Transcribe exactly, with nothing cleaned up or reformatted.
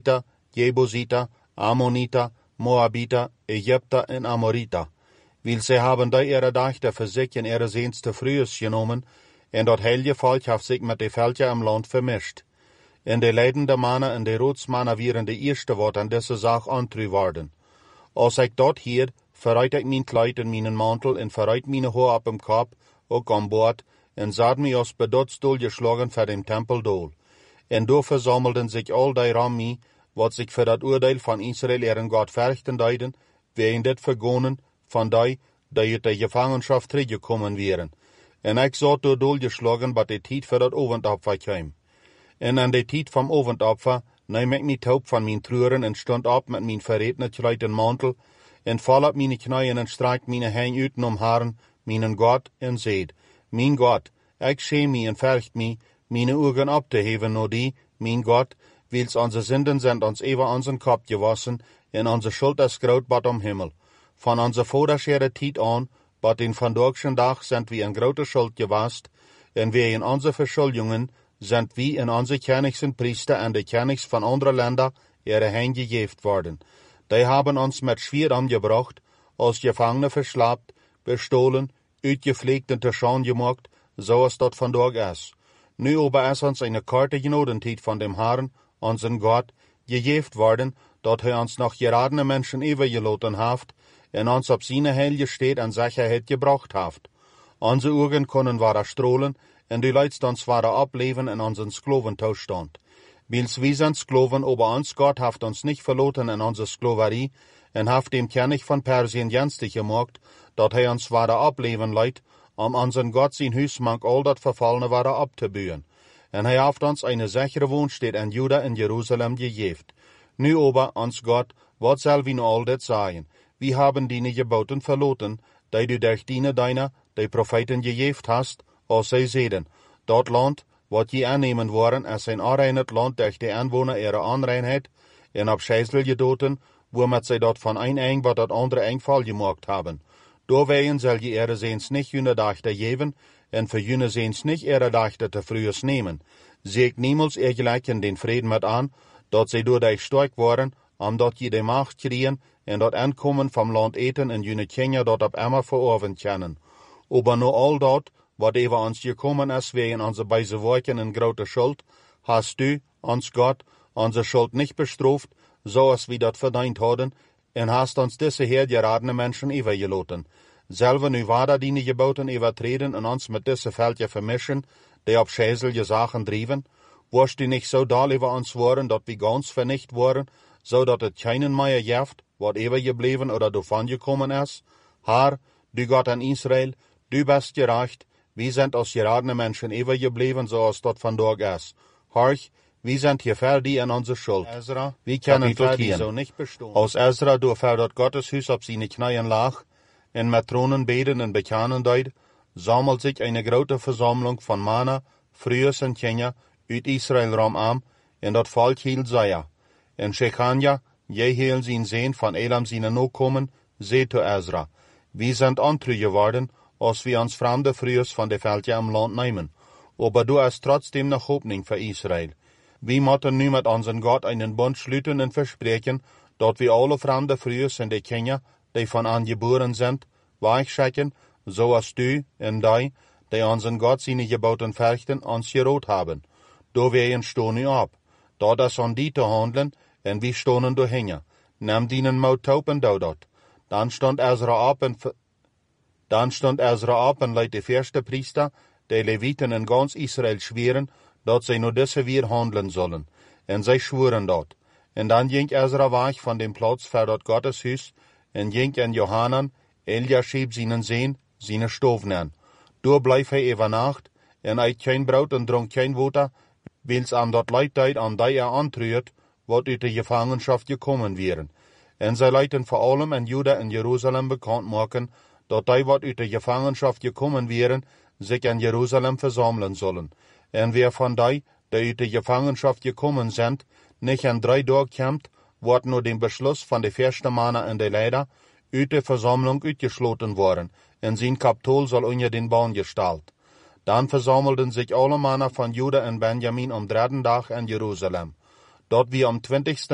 Hittiter, Jebusiter, Ammoniter, Moabiter, Ägypter en Amoriter. Weil sie haben da ihre Dächter für sich in ihre sehnste Frühes genommen, en dat helge Volk heeft sich mit de Völker im Land vermischt. En de leidende mannen en de roodsmannen waren de eerste wat aan deze zaak aantrui worden. Als ik dat hier, verrijd ik mijn kleid en mijn mantel en verrijd mijn haar op hem kop, ook aan boord, en zat mij als bedotsdoel geschlagen voor dem Tempeldool. En door versammelden zich al die Rammi, wat zich voor dat oordeel van Israël ihren God verrichten deiden, wegen dit vergonen van die, die uit de gevangenschap teruggekommen wären. En ik zat door dool geschlagen, wat de tijd voor dat Ovendopfer kwam. En aan de tijd van Ovendopfer neem ik mijn taub van mijn treuren en stond op met mijn verretene kleid mantel, en val op mijn knieën en strijk mijn heen uit om haren, mijn God, en zeid, mijn God, ik schäm mij en vercht mij, mijn ogen op te heven naar die, mijn God, wils onze zinden zijn ons even onze kop gewassen, en onze schuld is groot bad om Himmel. Van onze vorderschere tijd aan, bad in vandaagschen dag zijn we een grote schuld gewast, en we in onze verschuldingen zijn we in onze königsen priester en de königs van andere Länder ihre Hände gegeven worden. Die haben ons met schwier angebracht, als Gefangene verslapt, bestohlen, uitgepflegt en te Schande gemacht, zoals dat vandaag is. Nu aber is ons eine karte Genodentijd van dem Herrn, unseren Gott, gegeven worden, dat hij ons noch geradene Menschen overgelaten heeft, en ons op zijn heilige steed en Sicherheit gebracht heeft. Onze ogen kunnen waren strolen, en die leidst ons waren opleven in onze Skloventoestand. Wils wir sind Skloven, aber uns Gott haft uns nicht verloten in onze Skloverie, en haft dem König von Persien jenstig gemacht, dat hij ons waren opleven leidt, om unseren Gott sein Huismank all dat Verfallene waren abzubühen. En hij haft ons eine sichere Wohnstätte in Juda in Jerusalem gegeven. Nu aber, ons Gott, wat zal wir nu all dit sagen? Wir haben die Geboten verloten, die du durch die deiner, die Propheten gegeven hast, als zij zeiden, dat Land, wat je aannemen worden, is een onreinheid Land durch die Anwohner ihre Onreinheit, en op Scheißel gedoten, womit zij dat van een eng wat dat andere eng val gemaakt haben. Doorwegen zal je ihre Seens nicht jene Dachte geven, en für jene Seens nicht ihre Dachte te frühes nehmen. Seht niemals ihr gleichen den Frieden mit an, dat zij door dich stark worden, omdat je de Macht kriegen, en dat Ankommen vom Land eten en jene Kinder dat op immer verorven können. Aber nur all dat, wat über uns gekommen ist wegen unserer beise Worten in grote Schuld, hast du, uns Gott, unsere Schuld nicht bestraft, so als wir dat verdient hadden, en hast uns diese hergeradene Menschen übergelaten. Selber nu war die Geboten übertreten und uns mit diese Völker vermischen, die auf schäselige Sachen driven, wirst du nicht so doll über uns worden, dat wir ganz vernicht worden, so dat het keinen mehr jeft, wat übergeblieben oder davon gekommen ist? Herr, du Gott an Israel, du bist gerecht, wir sind als geradene Menschen übergeblieben, so als dort vandaag ist. Horch, wir sind hier fertig in unsere Schuld. Ezra, wir können fertig so nicht bestehen. Als Ezra door dat Gottes Huis op zijn knieën lag, en met tronen beden en bekennen deed, sammelt sich eine grote Versammlung von Männer, Frühes en Kinder, uit Israel rum aan, en dat Volk hield Zaja. En Shechania, Jehiel zijn Zehn van Elam zijn Nachkommen, zei zu Ezra, wir sind antrü geworden, als wir uns fremde Frühes von de Völker im Land nehmen. Aber du hast trotzdem noch Hoffnung für Israel. Wir müssen nu mit unseren Gott einen Bund schließen und versprechen, dat wir alle fremde Frühes in de Kinder, die von an geboren sind, weichschicken, so als du und die, die unseren Gott seine Geboten verrichten, uns gerot haben. Da wir stehen nu ab. Dat is an die te handelen, en wir stonden dahinter. Nimm dienen Maut taub und dau dat. Dann stand Ezra ab und Dann stand Ezra ab und leidt de erste Priester, die Leviten in ganz Israel schweren, dat zij nur diese weer handeln sollen. En zij schwuren dat. En dan ging Ezra weg von dem Platz für dat Gotteshuis, en ging in Johanan, Eliashib seinen Sehn, seine Stoven an. Door bleef hij über Nacht, en eet kein Brot en dronk kein Water, wils am dat Leid deed an die er antruert, wat uit de Gefangenschaft gekommen wären. En zij leiten vor allem in Juda en Jerusalem bekannt maken, dat die wat uit de Gefangenschaft gekommen wären, sich in Jerusalem versammeln sollen. En wer von die, die uit de Gefangenschaft gekommen sind, nicht in drei Tagen kommt, wordt nur dem Beschluss von de ersten Männer in de Leider, uit de Versammlung uitgeschloten worden, en zijn Kapitol soll unter den Bahn gestellt. Dann versammelten sich alle Männer von Juda und Benjamin am dritten Tag in Jerusalem. Dort wie am zwanzigsten